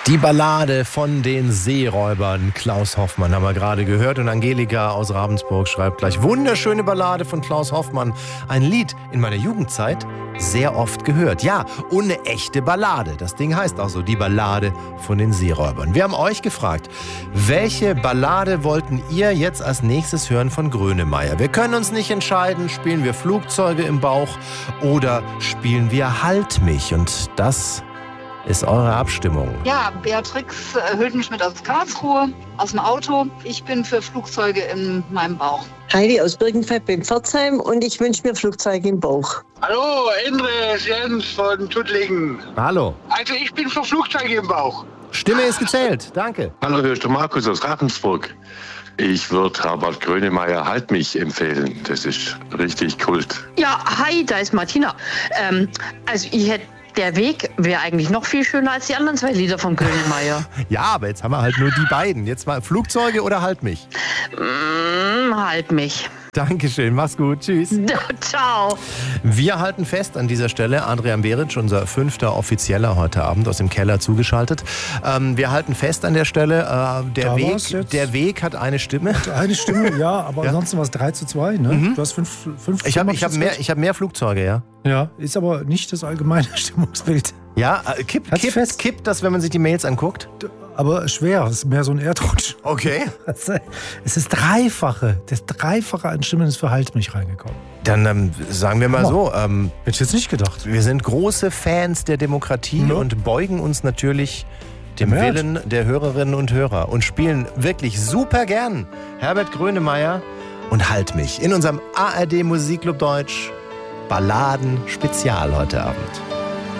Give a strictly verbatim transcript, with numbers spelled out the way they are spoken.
Die Ballade von den Seeräubern. Klaus Hoffmann haben wir gerade gehört. Und Angelika aus Ravensburg schreibt gleich: Wunderschöne Ballade von Klaus Hoffmann. Ein Lied in meiner Jugendzeit sehr oft gehört. Ja, und eine echte Ballade. Das Ding heißt auch so, die Ballade von den Seeräubern. Wir haben euch gefragt, welche Ballade wollten ihr jetzt als nächstes hören von Grönemeyer? Wir können uns nicht entscheiden, spielen wir Flugzeuge im Bauch oder spielen wir Halt mich? Und das ist eure Abstimmung. Ja, Beatrix äh, Hültenschmidt aus Karlsruhe, aus dem Auto. Ich bin für Flugzeuge in meinem Bauch. Heidi aus Birkenfeld beim Pforzheim und ich wünsche mir Flugzeuge im Bauch. Hallo, Endres Jens von Tuttlingen. Hallo. Also ich bin für Flugzeuge im Bauch. Stimme ist gezählt, danke. Hallo, hier ist der Markus aus Ravensburg. Ich würde Herbert Grönemeyer Halt mich empfehlen. Das ist richtig Kult. Ja, hi, da ist Martina. Ähm, also ich hätte Der Weg wäre eigentlich noch viel schöner als die anderen zwei Lieder von Grönemeyer. Ja, aber jetzt haben wir halt nur die beiden. Jetzt mal Flugzeuge oder Halt mich? Mm, halt mich. Dankeschön, mach's gut, tschüss. Ciao. Wir halten fest an dieser Stelle, Adrian Beric, unser fünfter Offizieller heute Abend aus dem Keller zugeschaltet. Ähm, wir halten fest an der Stelle, äh, der, Weg, der Weg hat eine Stimme. Hat eine Stimme, ja, aber ja. ansonsten war es drei zu zwei, ne? Mhm. Du hast fünf, fünf Ich habe ich hab mehr, ich hab mehr Flugzeuge, ja. Ja, ist aber nicht das allgemeine Stimmungsbild. Ja, äh, kippt kipp, kipp, kipp das, wenn man sich die Mails anguckt? Aber schwer, es ist mehr so ein Erdrutsch. Okay. Es ist Dreifache, das Dreifache an Stimmen ist für Halt mich reingekommen. Dann ähm, sagen wir mal Hammer. so. Ähm, Hätte ich jetzt nicht gedacht. Wir sind große Fans der Demokratie Ja. und beugen uns natürlich dem Mehr. Willen der Hörerinnen und Hörer und spielen wirklich super gern Herbert Grönemeyer und Halt mich in unserem A R D Musikclub Deutsch Balladen Spezial heute Abend.